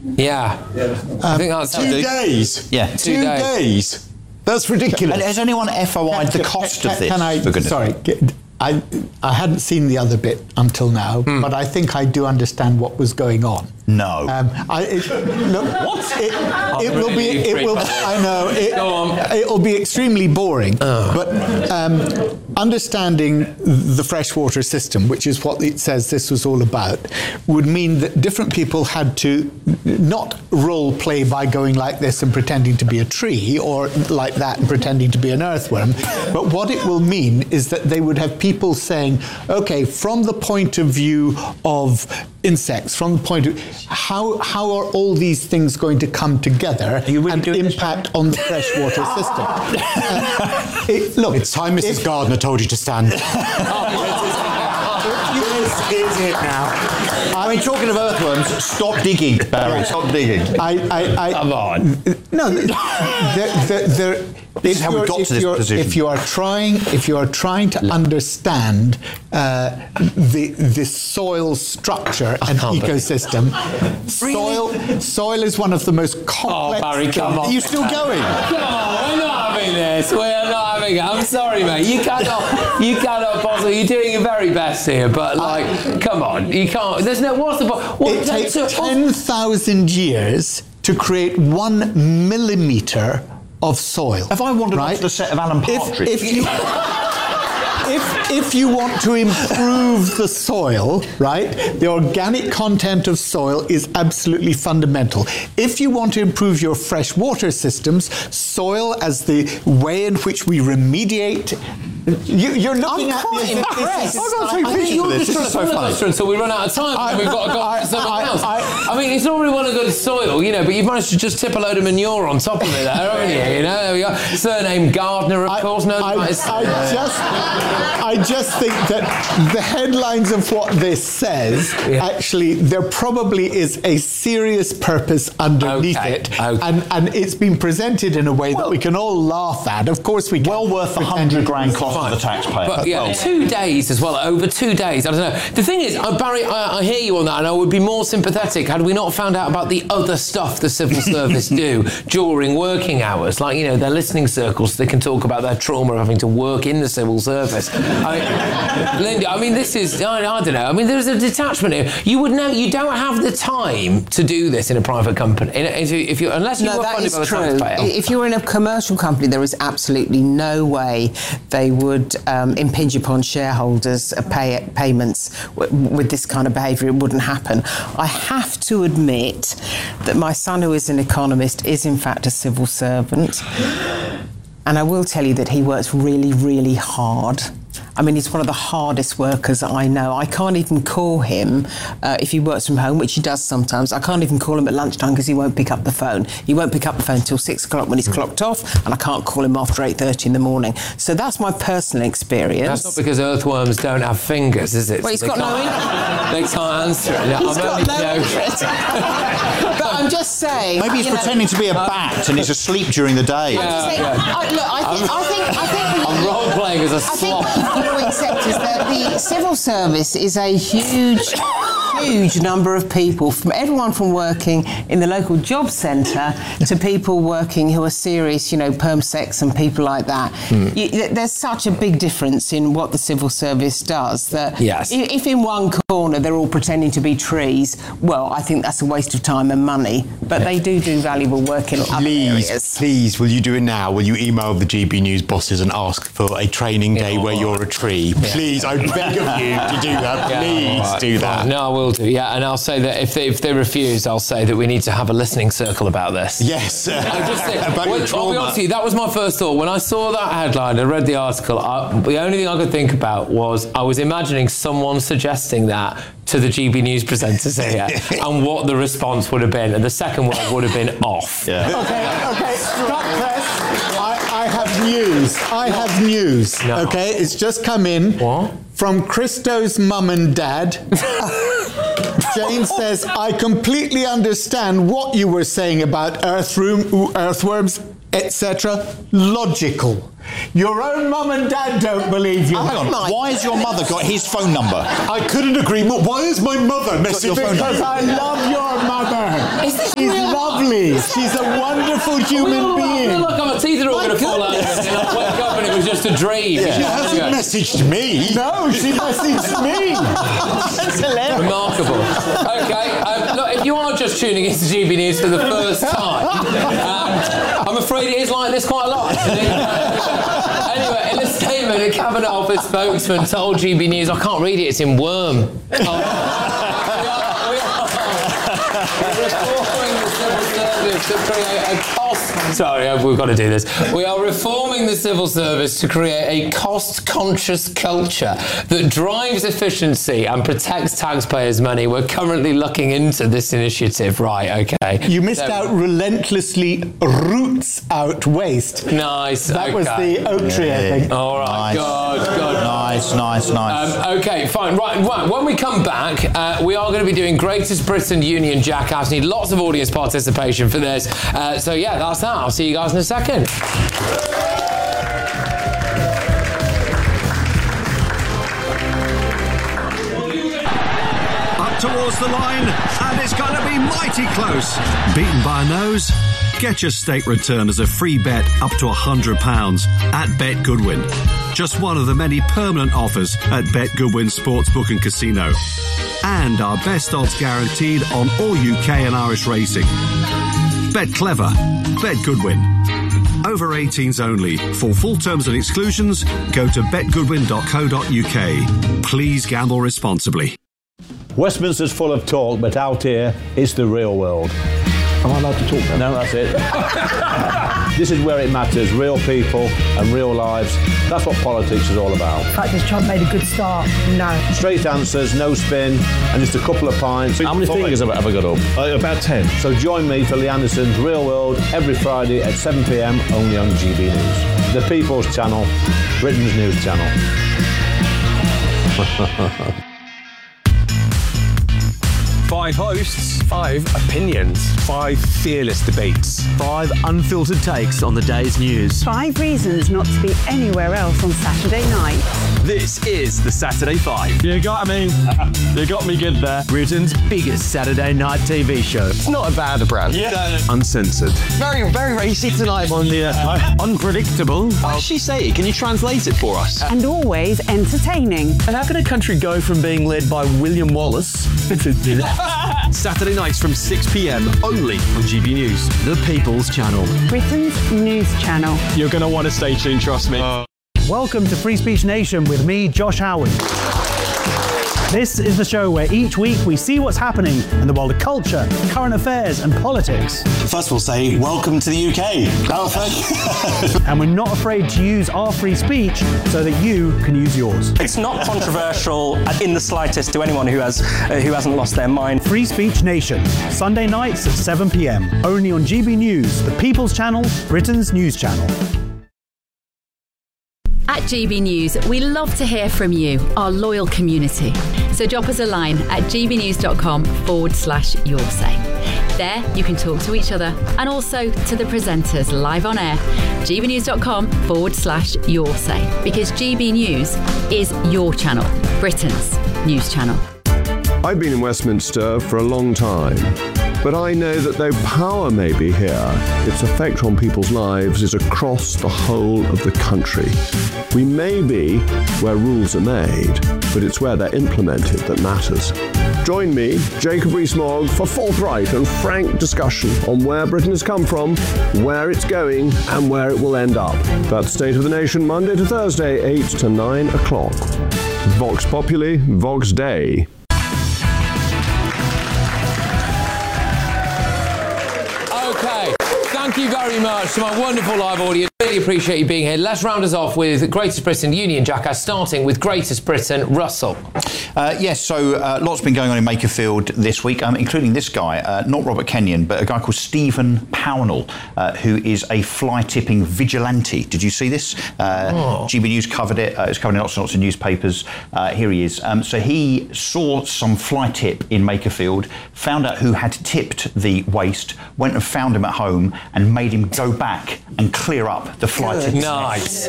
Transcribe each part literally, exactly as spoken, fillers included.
Yeah. I think that's Two days? Yeah. Two Two days. days? That's ridiculous. And has anyone F O I'd the cost can, of this? Can I, for goodness sorry, sake? get- I, I hadn't seen the other bit until now, Hmm. but I think I do understand what was going on. No. Um, I, it, look, it, it will be. It will. I know. It, Go on. it will be extremely boring. But um, understanding the freshwater system, which is what it says this was all about, would mean that different people had to not role play by going like this and pretending to be a tree, or like that and pretending to be an earthworm. But what it will mean is that they would have people saying, "Okay, from the point of view of insects, from the point of how how are all these things going to come together really and doing this, impact on the freshwater system?" Uh, it, look, It's time Missus if- Gardner told you to stand. This is it now. I mean, talking of earthworms, stop digging, Barry. Stop digging. I, I, I, Come on. No, there, there, there, This is how we you're- got if to this you're- position. If you are trying, if you are trying to understand uh, the the soil structure and can't believe it. ecosystem, soil soil is one of the most complex. Oh, Barry, come on. Are you still going? Come on, we're not having this. We're not having it. I'm sorry, mate. You cannot. You cannot possibly. You're doing your very best here, but like, come on. You can't. There's no. What's the? What, It takes so- what's- ten thousand years to create one millimeter of soil. Have I wandered right? onto the set of Alan Partridge? If, if you if if you want to improve the soil, right, the organic content of soil is absolutely fundamental. If you want to improve your freshwater systems, soil as the way in which we remediate. You, you're looking I'm at me quite as if this impressed. is- I've got to take I think pictures you're of this. just This is trying so to funny. us until we run out of time and we've got to go on to something I- else. I- I mean, it's all really well and good soil, you know, but you've managed to just tip a load of manure on top of it there, haven't you? You know, there we go. Surname Gardner, of I, course, no I, about his- I just, I just think that the headlines of what this says, Yeah. actually, there probably is a serious purpose underneath Okay, it, okay. and and it's been presented in a way that we can all laugh at. Of course, we can. well worth the hundred grand cost of the taxpayer. But yeah, two days as well, over two days. I don't know. The thing is, uh, Barry, I, I hear you on that, and I would be more sympathetic had we not found out about the other stuff the civil service do during working hours, like, you know, their listening circles, so they can talk about their trauma of having to work in the civil service. I, Linda, I mean, this is, I, I don't know. I mean, there's a detachment here. You would know, you don't have the time to do this in a private company, in a, if, you, if you, unless you No, were that funded is by the true. taxpayer. If you're in a commercial company, there is absolutely no way they would um, impinge upon shareholders' uh, pay, payments w- with this kind of behaviour. It wouldn't happen. I have to admit that my son, who is an economist, is in fact a civil servant. And I will tell you that he works really, really hard. I mean, he's one of the hardest workers I know. I can't even call him uh, if he works from home, which he does sometimes. I can't even call him at lunchtime because he won't pick up the phone. He won't pick up the phone till six o'clock when he's clocked off, and I can't call him after eight thirty in the morning. So that's my personal experience. That's not because earthworms don't have fingers, is it? Well, he's They got no can't- They can't answer it. No, He's I'm got only no joking. interest. But I'm just saying. Maybe he's you know, pretending to be a bat and he's asleep during the day. I'm just saying, I, look, I think, I think, I think. I'm role playing as a I think slop. what you've got to accept is that the civil service is a huge, huge number of people, from everyone from working in the local job centre to people working who are serious, you know, perm sex and people like that. Mm. You, there's such a big difference in what the civil service does that Yes. if, if in one corner they're all pretending to be trees, well, I think that's a waste of time and money. But they do do valuable work in other Please, areas. please, will you do it now? Will you email the G B News bosses and ask for a training day Yeah, where all you're a tree? Please, I beg of you to do that. Yeah, Please all right, do that. fine. No, I will do. Yeah, and I'll say that if they, if they refuse, I'll say that we need to have a listening circle about this. Yes. I just think, About well, your I'll be trauma. honest with you, that was my first thought. When I saw that headline, I read the article, I, the only thing I could think about was I was imagining someone suggesting that to the G B News presenters here and what the response would have been. And the second word would have been off. Yeah. Okay, okay, stop press. I, I have news. I have news. No. Okay, it's just come in. What? From Christo's mum and dad. Jane says, I completely understand what you were saying about earthroom, earthworms. et cetera, logical. Your own mum and dad don't believe you. Oh, hang on. Why has your mother got his phone number? I couldn't agree more. Why is my mother messaging your phone Because I love your mother. Is this She's real? lovely. She's a wonderful human I being. feel like my teeth are all going to fall out of it. And I wake up and it was just a dream. She hasn't Anyway. messaged me. No, she messaged me. That's hilarious. Remarkable. Okay, um, look, if you are just tuning into G B News for the first time, um, I'm afraid it is like this quite a lot, actually. Anyway, in a statement, a Cabinet Office spokesman told G B News, I can't read it, it's in Worm. Oh, we are, we are, we're reforming the civil service to create a cost... Sorry, we've got to do this. We are reforming the civil service to create a cost-conscious culture that drives efficiency and protects taxpayers' money. We're currently looking into this initiative. Right, okay. You missed So- out relentlessly roots out waste. Nice, That okay. was the oak tree, I think. All right, Nice. good, good. Nice, nice, nice. Um, okay, fine. Right, right. When we come back, uh, we are going to be doing Greatest Britain Union Jackass. Need lots of audience participation for this. Uh, so yeah, that's that. I'll see you guys in a second. Up towards the line, and it's going to be mighty close. Beaten by a nose? Get your state return as a free bet up to one hundred pounds at Bet Goodwin. Just one of the many permanent offers at Bet Goodwin Sportsbook and Casino. And our best odds guaranteed on all U K and Irish racing. Bet clever. Bet Goodwin. Over eighteens only. For full terms and exclusions, go to bet goodwin dot co dot U K. Please gamble responsibly. Westminster's full of talk, but out here, it's the real world. Am I allowed to talk now? No, that's it. This is where it matters, real people and real lives. That's what politics is all about. The fact has Trump made a good start? No. Straight answers, no spin, and just a couple of pints. How many fingers have I ever got up? Uh, about ten. So join me for Lee Anderson's Real World every Friday at seven p m only on G B News. The People's Channel, Britain's news channel. Five hosts, five opinions, five fearless debates, five unfiltered takes on the day's news. Five reasons not to be anywhere else on Saturday night. This is the Saturday Five. You got me. You got me good there. Britain's biggest Saturday night T V show. It's not a bad brand. Yeah. Uncensored. Very, very racy tonight on the uh, unpredictable. What did she say? Can you translate it for us? And always entertaining. And how can a country go from being led by William Wallace Saturday nights from six p m only on G B News. The People's Channel. Britain's news channel. You're going to want to stay tuned, trust me. Uh. Welcome to Free Speech Nation with me, Josh Howard. This is the show where each week we see what's happening in the world of culture, current affairs and politics. First we'll say, welcome to the U K. Oh, thank you. And we're not afraid to use our free speech so that you can use yours. It's not controversial in the slightest to anyone who, has, uh, who hasn't lost their mind. Free Speech Nation, Sunday nights at seven p m, only on G B News, the People's Channel, Britain's news channel. At G B News, we love to hear from you, our loyal community. So drop us a line at gbnews.com forward slash your say. There, you can talk to each other and also to the presenters live on air. gbnews.com forward slash your say. Because G B News is your channel, Britain's news channel. I've been in Westminster for a long time, but I know that though power may be here, its effect on people's lives is across the whole of the country. We may be where rules are made, but it's where they're implemented that matters. Join me, Jacob Rees-Mogg, for forthright and frank discussion on where Britain has come from, where it's going, and where it will end up. That's State of the Nation, Monday to Thursday, eight to nine o'clock. Vox Populi, Vox Dei. Okay, thank you very much to my wonderful live audience. Really appreciate you being here. Let's round us off with Greatest Britain Union Jackass, starting with Greatest Britain Russell. Uh, yes, so uh, lots been going on in Makerfield this week, um, including this guy, uh, not Robert Kenyon, but a guy called Stephen Pownall, uh, who is a fly-tipping vigilante. Did you see this? Uh, oh. G B News covered it. Uh, it's covered in lots and lots of newspapers. Uh, here he is. Um, so he saw some fly tip in Makerfield, found out who had tipped the waste, went and found him at home and made him go back and clear up the fly tip. Nice.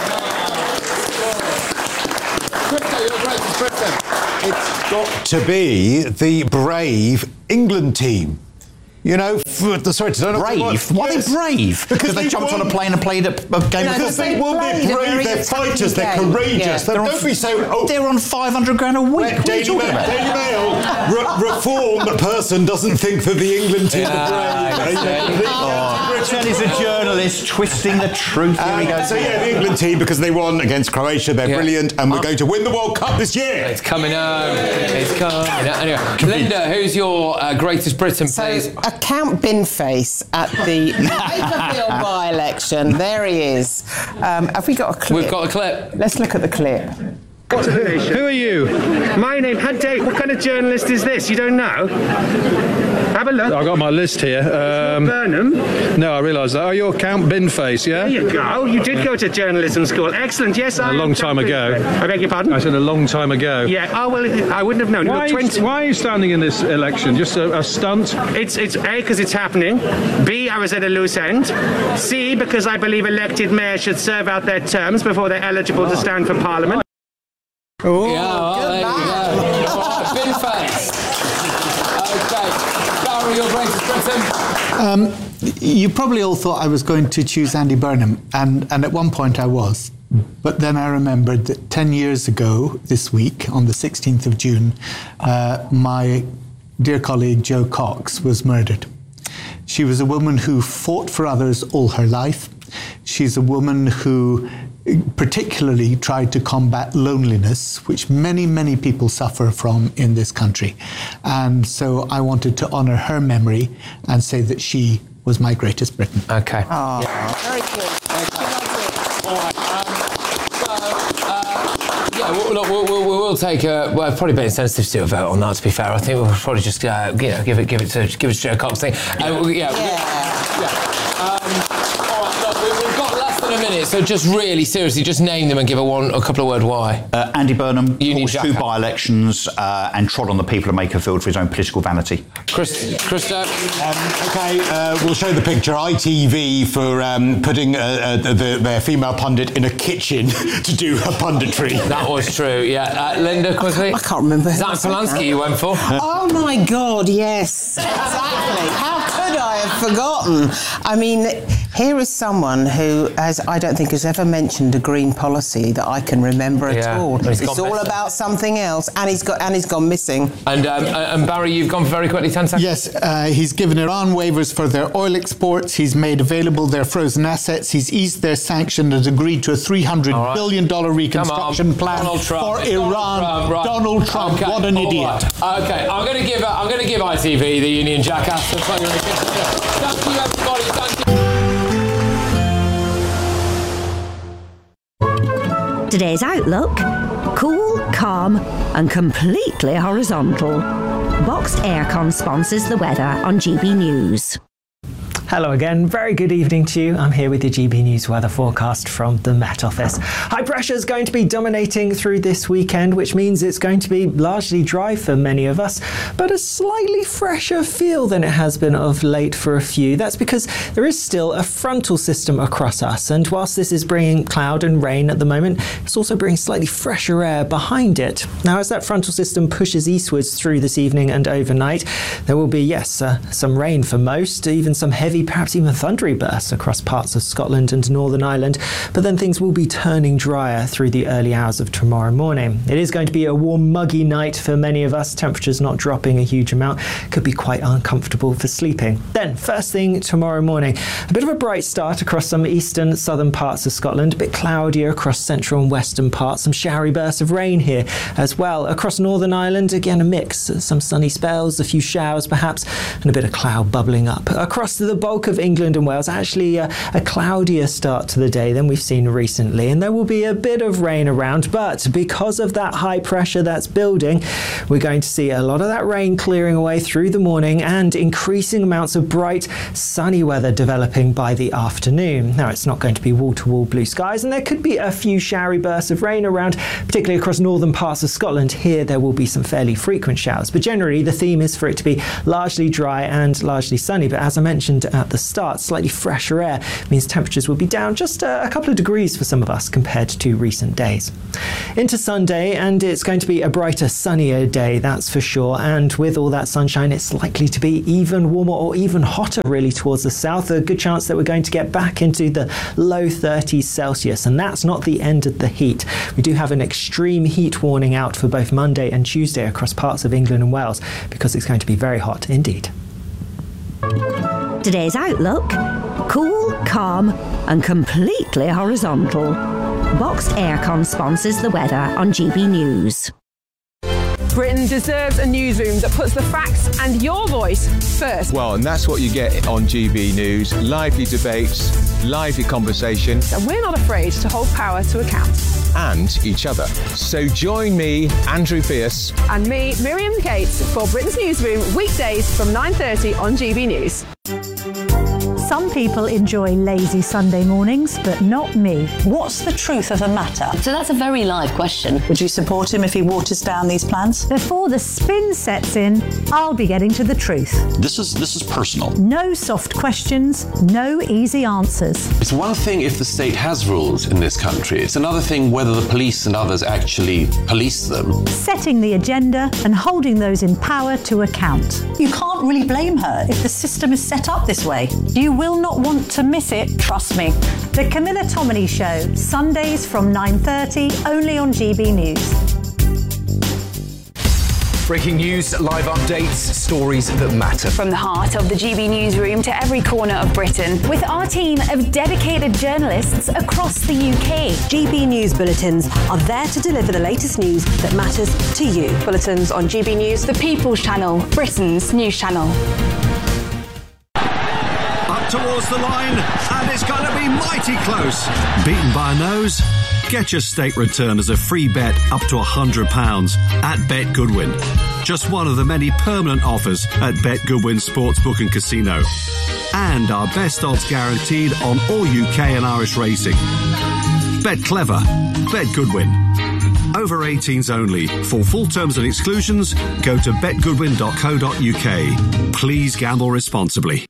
It's got to be the brave England team. You know, for, sorry, to don't brave. Why yes. are they brave? Because they, they jumped on a plane and played a, a game no, of Because they won't be brave. They're fighters. They're courageous. Yeah. They're don't on, be so. Oh, they're on five hundred grand a week. What Daily Mail. Daily Mail. Re- reform person doesn't think that the England team yeah, are brave. Britain is a journalist twisting the truth. Here um, we go. So yeah, the England team, because they won against Croatia, they're yeah. brilliant, and we're um, going to win the World Cup this year. It's coming home. It's coming home. Anyway, Linda, who's your uh, Greatest Britain, so, please? Account Binface at the Makerfield by-election. There he is. Um, have we got a clip? We've got a clip. Let's look at the clip. Who are you? My name, Hunter. What kind of journalist is this? You don't know? Have a look. I've got my list here. Um, Burnham? No, I realise that. Oh, you're Count Binface, yeah? There you go. You did go to journalism school. Excellent. Yes, I A long time ago. I beg your pardon? I said a long time ago. Yeah. Oh, well, I wouldn't have known. Why, Look, twenty why are you standing in this election? Just a, a stunt? It's, it's A, because it's happening. B, I was at a loose end. C, because I believe elected mayors should serve out their terms before they're eligible oh. to stand for Parliament. Oh, yeah, well, there you go. All right, Binface. Okay. Barry, your Greatest Um, Britain. you probably all thought I was going to choose Andy Burnham, and, and at one point I was. But then I remembered that ten years ago this week, on the sixteenth of June, uh, my dear colleague Jo Cox was murdered. She was a woman who fought for others all her life. She's a woman who particularly tried to combat loneliness, which many, many people suffer from in this country. And so I wanted to honour her memory and say that she was my Greatest Britain. Okay. Oh, yeah. Very good. Okay. All right. Um, so, uh, yeah, we'll, look, we'll, we'll, we'll take a. Well, it's probably a bit insensitive to do a vote on that. To be fair, I think we'll probably just uh, you know give it give it to give it to Jo Cox thing. Uh, yeah. Yeah. yeah. Um, a minute, so just really seriously, just name them and give a one, a couple of word why. Uh, Andy Burnham, Union caused two by-elections uh, and trod on the people of Makerfield for his own political vanity. Chris, Christo? Um, okay, uh, we'll show the picture. I T V for um, putting uh, uh, the, their female pundit in a kitchen to do her punditry. That was true, yeah. Uh, Linda, quickly? I can't remember. Zach Polanski you went for? Oh my God, yes. Exactly. How could I have forgotten? I mean, here is someone who has, I don't think, has ever mentioned a green policy that I can remember at yeah, all. It's all missing. about something else, and he's got and he's gone missing. And um, and Barry, you've gone very quickly, ten seconds. Yes, uh, he's given Iran waivers for their oil exports. He's made available their frozen assets. He's eased their sanction and agreed to a three hundred right. billion dollar reconstruction plan for it's Iran. Donald Trump, right. Donald Trump okay. what an all idiot! Right. Okay, I'm going to give I'm going to give I T V the Union Jackass. Thank you, everybody. Thank you. Today's outlook: cool, calm, and completely horizontal. Boxed Aircon sponsors the weather on G B News. Hello again, very good evening to you. I'm here with your G B News weather forecast from the Met Office. High pressure is going to be dominating through this weekend, which means it's going to be largely dry for many of us, but a slightly fresher feel than it has been of late for a few. That's because there is still a frontal system across us, and whilst this is bringing cloud and rain at the moment, it's also bringing slightly fresher air behind it. Now, as that frontal system pushes eastwards through this evening and overnight, there will be, yes, uh, some rain for most, even some heavy, perhaps even thundery bursts across parts of Scotland and Northern Ireland, but then things will be turning drier through the early hours of tomorrow morning. It is going to be a warm, muggy night for many of us, temperatures not dropping a huge amount, could be quite uncomfortable for sleeping. Then, first thing tomorrow morning, a bit of a bright start across some eastern, southern parts of Scotland, a bit cloudier across central and western parts, some showery bursts of rain here as well. Across Northern Ireland, again a mix, some sunny spells, a few showers perhaps, and a bit of cloud bubbling up. Across to the bulk of England and Wales, actually uh, a cloudier start to the day than we've seen recently, and there will be a bit of rain around, but because of that high pressure that's building, we're going to see a lot of that rain clearing away through the morning and increasing amounts of bright, sunny weather developing by the afternoon. Now, it's not going to be wall-to-wall blue skies, and there could be a few showery bursts of rain around, particularly across northern parts of Scotland. Here, there will be some fairly frequent showers, but generally the theme is for it to be largely dry and largely sunny. But as I mentioned at the start, slightly fresher air means temperatures will be down just a, a couple of degrees for some of us compared to recent days. Into Sunday, and it's going to be a brighter, sunnier day, that's for sure. And with all that sunshine, it's likely to be even warmer or even hotter really towards the south. A good chance that we're going to get back into the low thirties Celsius, and that's not the end of the heat. We do have an extreme heat warning out for both Monday and Tuesday across parts of England and Wales because it's going to be very hot indeed. Today's outlook: cool, calm and completely horizontal. Boxed Aircon sponsors the weather on G B News. Britain deserves a newsroom that puts the facts and your voice first. Well, and that's what you get on G B News. Lively debates, lively conversation. And we're not afraid to hold power to account. And each other. So join me, Andrew Pearce. And me, Miriam Cates, for Britain's Newsroom, weekdays from nine thirty on G B News. Some people enjoy lazy Sunday mornings, but not me. What's the truth of the matter? So that's a very live question. Would you support him if he waters down these plans? Before the spin sets in, I'll be getting to the truth. This is this is personal. No soft questions, no easy answers. It's one thing if the state has rules in this country. It's another thing whether the police and others actually police them. Setting the agenda and holding those in power to account. You can't really blame her if the system is set up this way. You will not want to miss it, trust me. The Camilla Tominey Show, Sundays from nine thirty, only on G B News. Breaking news, live updates, stories that matter. From the heart of the G B Newsroom to every corner of Britain, with our team of dedicated journalists across the U K. G B News bulletins are there to deliver the latest news that matters to you. Bulletins on G B News, the People's Channel, Britain's news channel. Up towards the line, and it's going to be mighty close. Beaten by a nose? Get your state return as a free bet up to one hundred pounds at Bet Goodwin. Just one of the many permanent offers at Bet Goodwin Sportsbook and Casino. And our best odds guaranteed on all U K and Irish racing. Bet clever. Bet Goodwin. Over eighteens only. For full terms and exclusions, go to bet goodwin dot co dot U K. Please gamble responsibly.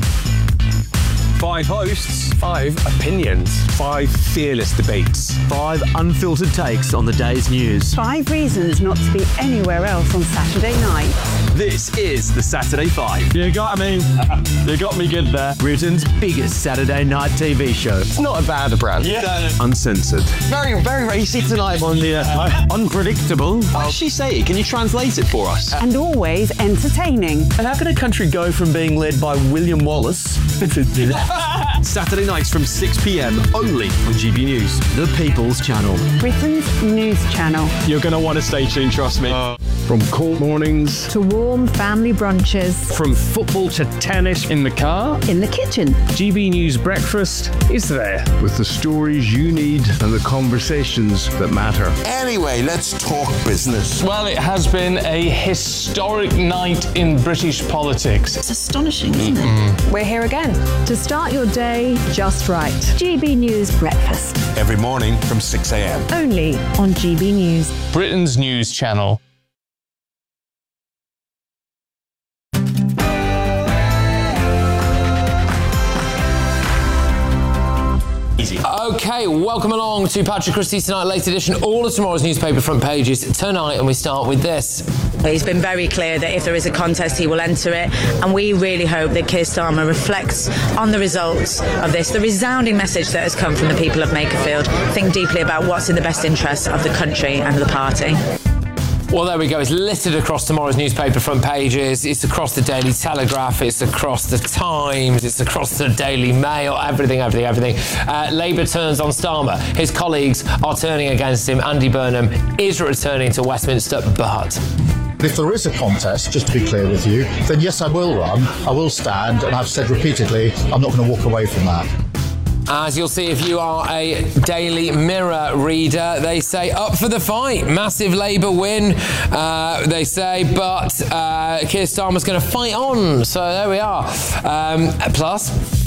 Five hosts, five opinions, five fearless debates, five unfiltered takes on the day's news. Five reasons not to be anywhere else on Saturday night. This is the Saturday Five. You got me. You got me good there. Britain's biggest Saturday night T V show. It's not a bad brand. Yeah. Uncensored. Very, very racy tonight on the uh, unpredictable. What does she say? Can you translate it for us? And always entertaining. And how can a country go from being led by William Wallace to Saturday nights from six p.m. only on G B News. The People's Channel. Britain's news channel. You're going to want to stay tuned, trust me. Uh, from cold mornings to warm family brunches. From football to tennis in the car. In the kitchen. G B News breakfast is there. With the stories you need and the conversations that matter. Anyway, let's talk business. Well, it has been a historic night in British politics. It's astonishing, isn't it? We're here again. To start your day just right. G B News Breakfast. Every morning from six a.m. Only on G B News. Britain's news channel. Easy. Okay, welcome along to Patrick Christie's Tonight Late Edition. All of tomorrow's newspaper front pages tonight, and we start with this. He's been very clear that if there is a contest, he will enter it, and we really hope that Keir Starmer reflects on the results of this, the resounding message that has come from the people of Makerfield. Think deeply about what's in the best interests of the country and the party. Well, there we go. It's littered across tomorrow's newspaper front pages. It's across the Daily Telegraph. It's across the Times. It's across the Daily Mail. Everything, everything, everything. Uh, Labour turns on Starmer. His colleagues are turning against him. Andy Burnham is returning to Westminster, but If there is a contest, just to be clear with you, then yes, I will run, I will stand, and I've said repeatedly, I'm not going to walk away from that. As you'll see if you are a Daily Mirror reader, they say up for the fight. Massive Labour win, uh, they say, but uh, Keir Starmer's going to fight on. So there we are. Um, plus...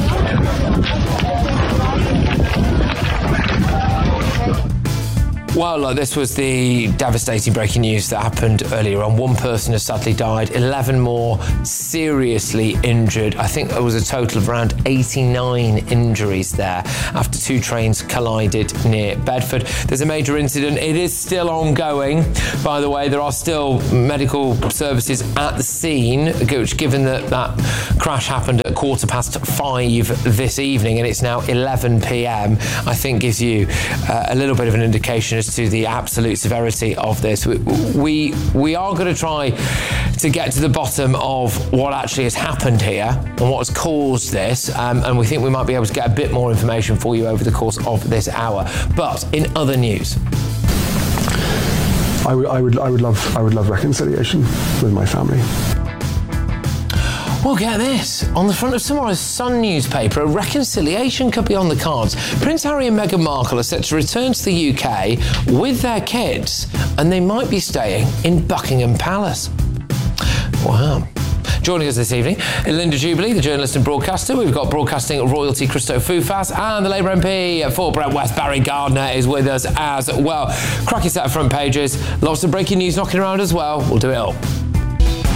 Well, look, this was the devastating breaking news that happened earlier on. One person has sadly died, eleven more seriously injured. I think there was a total of around eighty-nine injuries there after two trains collided near Bedford. There's a major incident. It is still ongoing. By the way, there are still medical services at the scene, which, given that that crash happened at quarter past five this evening and it's now eleven p.m, I think gives you uh, a little bit of an indication as to the absolute severity of this. We, we we are going to try to get to the bottom of what actually has happened here and what has caused this, um, and we think we might be able to get a bit more information for you over the course of this hour. But in other news, I would I would I would love I would love reconciliation with my family. Well, get this. On the front of tomorrow's Sun newspaper, a reconciliation could be on the cards. Prince Harry and Meghan Markle are set to return to the U K with their kids, and they might be staying in Buckingham Palace. Wow. Joining us this evening, Linda Jubilee, the journalist and broadcaster. We've got broadcasting royalty Christo Fufas, and the Labour M P for Brent West, Barry Gardner, is with us as well. Cracking set of front pages. Lots of breaking news knocking around as well. We'll do it all.